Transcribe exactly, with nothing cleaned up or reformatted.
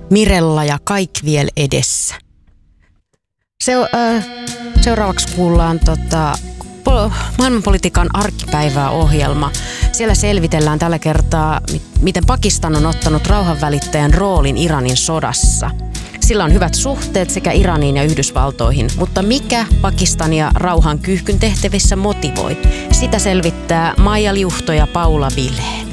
Mirella ja Kaik viel edessä. Se, äh, seuraavaksi kuullaan tota, maailmanpolitiikan arkipäivää ohjelma. Siellä selvitellään tällä kertaa, miten Pakistan on ottanut rauhanvälittäjän roolin Iranin sodassa. Sillä on hyvät suhteet sekä Iraniin ja Yhdysvaltoihin, mutta mikä Pakistania rauhan kyyhkyn tehtävissä motivoi? Sitä selvittää Maija Liuhto ja Paula Vileen.